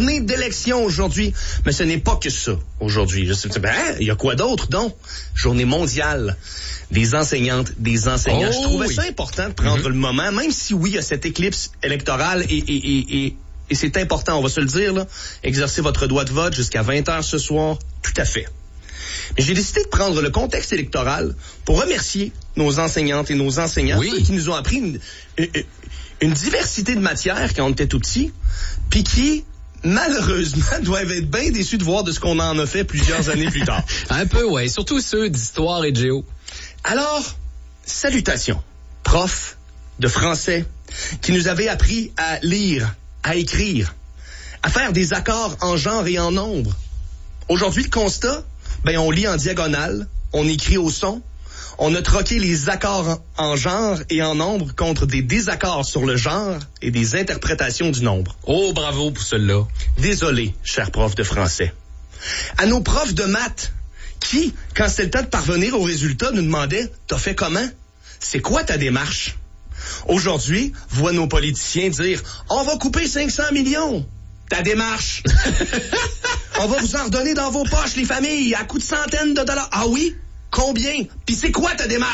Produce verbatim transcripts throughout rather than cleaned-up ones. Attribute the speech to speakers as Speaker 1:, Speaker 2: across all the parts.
Speaker 1: journée d'élection aujourd'hui. Mais ce n'est pas que ça, aujourd'hui. Je sais, ben, il y a quoi d'autre, donc? Journée mondiale des enseignantes, des enseignants.
Speaker 2: Oh,
Speaker 1: je trouvais
Speaker 2: oui.
Speaker 1: ça important de prendre mm-hmm. le moment, même si oui, il y a cette éclipse électorale et, et, et, et, et c'est important, on va se le dire, là. Exercez votre droit de vote jusqu'à vingt heures ce soir. Tout à fait. Mais j'ai décidé de prendre le contexte électoral pour remercier nos enseignantes et nos enseignants
Speaker 2: oui.
Speaker 1: qui nous ont appris une, une, une diversité de matières quand on était tout petits, puis qui, malheureusement, doivent être bien déçus de voir de ce qu'on en a fait plusieurs années plus tard.
Speaker 2: Un peu, ouais. Surtout ceux d'histoire et de géo.
Speaker 1: Alors, salutations, prof de français qui nous avait appris à lire, à écrire, à faire des accords en genre et en nombre. Aujourd'hui, le constat, ben on lit en diagonale, on écrit au son, on a troqué les accords en genre et en nombre contre des désaccords sur le genre et des interprétations du nombre.
Speaker 2: Oh, bravo pour celle-là.
Speaker 1: Désolé, cher prof de français. À nos profs de maths, qui, quand c'était le temps de parvenir au résultat, nous demandaient « T'as fait comment? C'est quoi ta démarche? » Aujourd'hui, voient nos politiciens dire « On va couper cinq cents millions. Ta démarche. On va vous en redonner dans vos poches, les familles, à coût de centaines de dollars. Ah oui? Combien? Puis c'est quoi ta démarche? »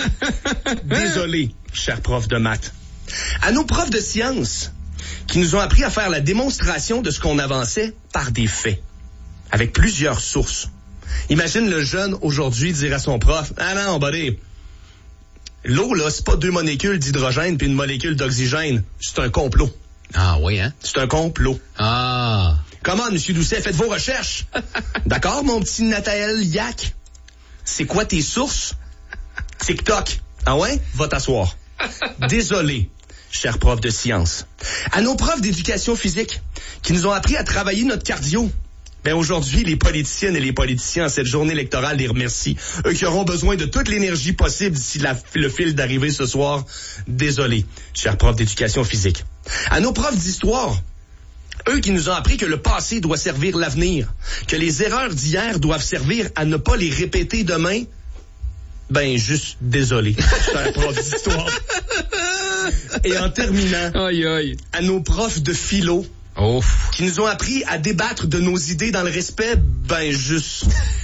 Speaker 1: Désolé, cher prof de maths. À nos profs de sciences, qui nous ont appris à faire la démonstration de ce qu'on avançait par des faits, avec plusieurs sources. Imagine le jeune aujourd'hui dire à son prof, « Ah non, buddy, l'eau, là, c'est pas deux molécules d'hydrogène puis une molécule d'oxygène. C'est un complot. »
Speaker 2: Ah oui, hein?
Speaker 1: C'est un complot.
Speaker 2: Ah.
Speaker 1: Comment, monsieur Doucet, faites vos recherches. D'accord, mon petit Nathaël Yac? C'est quoi tes sources? TikTok. Ah ouais? Va t'asseoir. Désolé, cher prof de sciences. À nos profs d'éducation physique, qui nous ont appris à travailler notre cardio. Ben aujourd'hui, les politiciennes et les politiciens à cette journée électorale les remercient. Eux qui auront besoin de toute l'énergie possible d'ici la, le fil d'arrivée ce soir. Désolé, cher prof d'éducation physique. À nos profs d'histoire, eux qui nous ont appris que le passé doit servir l'avenir, que les erreurs d'hier doivent servir à ne pas les répéter demain. Ben, juste désolé, cher prof d'histoire. Et en terminant,
Speaker 2: aïe, aïe.
Speaker 1: À nos profs de philo,
Speaker 2: oh.
Speaker 1: qui nous ont appris à débattre de nos idées dans le respect, ben juste...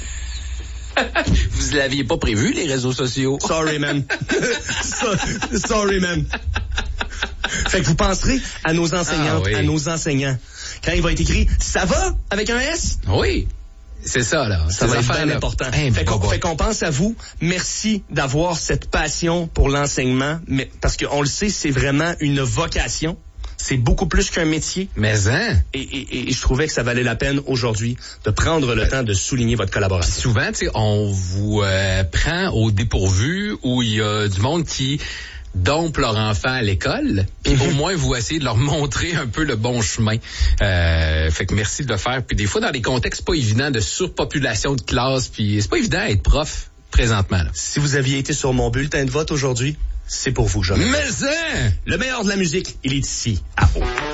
Speaker 2: Vous l'aviez pas prévu, les réseaux sociaux?
Speaker 1: Sorry, man. Sorry, man. Fait que vous penserez à nos enseignantes, ah, oui. à nos enseignants. Quand il va être écrit « Ça va? » avec un S?
Speaker 2: Oui. C'est ça, là.
Speaker 1: Ça va être bien
Speaker 2: là.
Speaker 1: important.
Speaker 2: Hey,
Speaker 1: fait, qu'on,
Speaker 2: bon,
Speaker 1: fait qu'on pense à vous. Merci d'avoir cette passion pour l'enseignement, mais parce qu'on le sait, c'est vraiment une vocation. C'est beaucoup plus qu'un métier.
Speaker 2: Mais hein?
Speaker 1: Et, et, et je trouvais que ça valait la peine aujourd'hui de prendre le euh, temps de souligner votre collaboration.
Speaker 2: Souvent, tu sais, on vous euh, prend au dépourvu où il y a du monde qui dompent leur enfant à l'école, puis mm-hmm. au moins vous essayez de leur montrer un peu le bon chemin. Euh, fait que merci de le faire. Puis des fois, dans des contextes pas évidents de surpopulation de classe, puis c'est pas évident d'être prof présentement. Là.
Speaker 1: Si vous aviez été sur mon bulletin de vote aujourd'hui, c'est pour vous que j'en ai.
Speaker 2: Mais hein!
Speaker 1: Le meilleur de la musique, il est ici, à Haut.